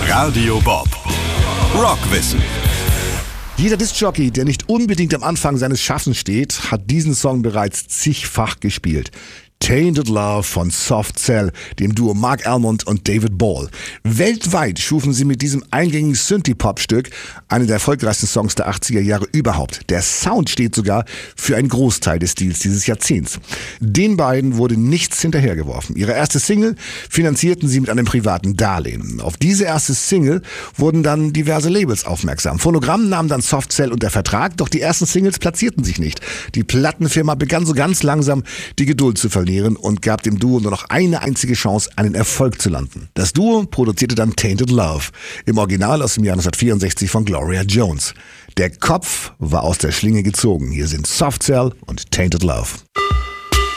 Radio Bob. Rockwissen. Jeder Diskjockey, der nicht unbedingt am Anfang seines Schaffens steht, hat diesen Song bereits zigfach gespielt. Tainted Love von Soft Cell, dem Duo Mark Almond und David Ball. Weltweit schufen sie mit diesem eingängigen Synthie-Pop-Stück einen der erfolgreichsten Songs der 80er Jahre überhaupt. Der Sound steht sogar für einen Großteil des Stils dieses Jahrzehnts. Den beiden wurde nichts hinterhergeworfen. Ihre erste Single finanzierten sie mit einem privaten Darlehen. Auf diese erste Single wurden dann diverse Labels aufmerksam. Phonogramm nahm dann Soft Cell unter Vertrag, doch die ersten Singles platzierten sich nicht. Die Plattenfirma begann so ganz langsam die Geduld zu verlieren und gab dem Duo nur noch eine einzige Chance, einen Erfolg zu landen. Das Duo produzierte dann Tainted Love, im Original aus dem Jahr 1964 von Gloria Jones. Der Kopf war aus der Schlinge gezogen. Hier sind Soft Cell und Tainted Love.